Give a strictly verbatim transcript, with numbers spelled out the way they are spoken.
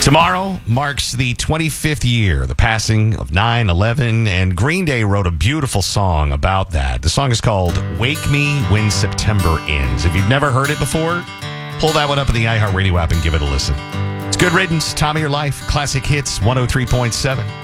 Tomorrow marks the twenty-fifth year, the passing of nine eleven, and Green Day wrote a beautiful song about that. The song is called Wake Me When September Ends. If you've never heard it before, pull that one up in the iHeartRadio app and give it a listen. It's Good Riddance, Time of Your Life, Classic Hits one oh three point seven.